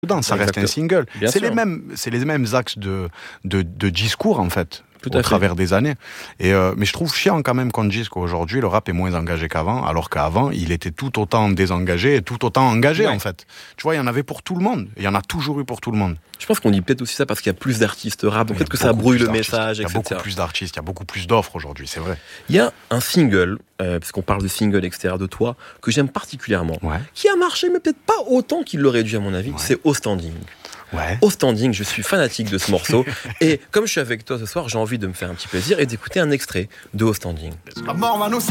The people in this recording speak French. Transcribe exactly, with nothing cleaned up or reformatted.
dedans, ça reste un single. Bien c'est sûr. les mêmes, c'est les mêmes axes de, de, de discours, en fait. Tout au à travers fait. des années. Et euh, mais je trouve chiant quand même qu'on dise qu'aujourd'hui le rap est moins engagé qu'avant, alors qu'avant il était tout autant désengagé et tout autant engagé ouais. en fait. Tu vois, il y en avait pour tout le monde. Il y en a toujours eu pour tout le monde. Je pense qu'on dit peut-être aussi ça parce qu'il y a plus d'artistes rap, donc peut-être que ça brouille le message, et cetera. Il y a beaucoup plus d'artistes, il y a beaucoup plus d'offres aujourd'hui, c'est vrai. Il y a un single, euh, parce qu'on parle de single, et cetera, de toi, que j'aime particulièrement, ouais. qui a marché, mais peut-être pas autant qu'il l'aurait dû à mon avis, ouais. c'est Au Standing. Ouais. Au Standing, je suis fanatique de ce morceau. Et comme je suis avec toi ce soir, j'ai envie de me faire un petit plaisir et d'écouter un extrait de Au Standing. La mort va nous